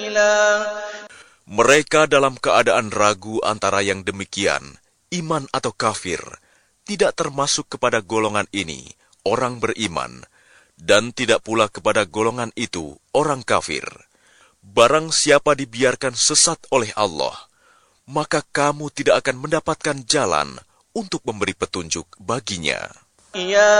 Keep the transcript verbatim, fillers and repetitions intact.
سبيلا. Mereka dalam keadaan ragu antara yang demikian, iman atau kafir, tidak termasuk kepada golongan ini, orang beriman, dan tidak pula kepada golongan itu, orang kafir. Barang siapa dibiarkan sesat oleh Allah, maka kamu tidak akan mendapatkan jalan untuk memberi petunjuk baginya. Ya